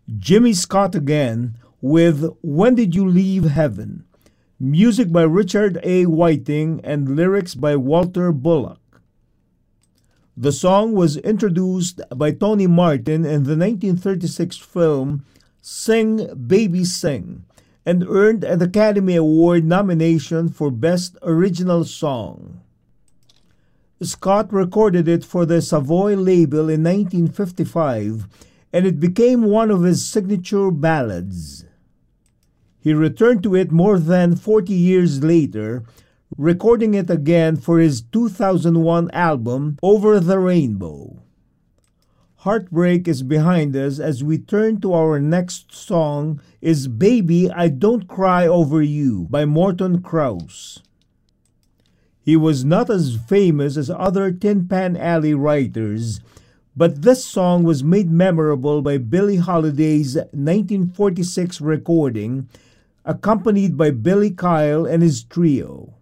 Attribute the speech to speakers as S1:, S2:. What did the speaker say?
S1: Jimmy Scott again with When Did You Leave Heaven? Music by Richard A. Whiting and lyrics by Walter Bullock. The song was introduced by Tony Martin in the 1936 film Sing, Baby Sing, and earned an Academy Award nomination for Best Original Song. Scott recorded it for the Savoy label in 1955, and it became one of his signature ballads. He returned to it more than 40 years later, recording it again for his 2001 album, Over the Rainbow. Heartbreak is behind us as we turn to our next song is Baby, I Don't Cry Over You by Morton Krause. He was not as famous as other Tin Pan Alley writers, but this song was made memorable by Billie Holiday's 1946 recording, accompanied by Billy Kyle and his trio.